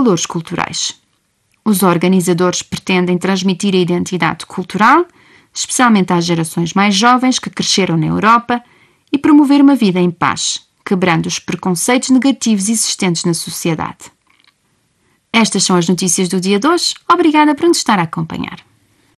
valores culturais. Os organizadores pretendem transmitir a identidade cultural, especialmente às gerações mais jovens que cresceram na Europa, e promover uma vida em paz, quebrando os preconceitos negativos existentes na sociedade. Estas são as notícias do dia de hoje. Obrigada por nos estar a acompanhar.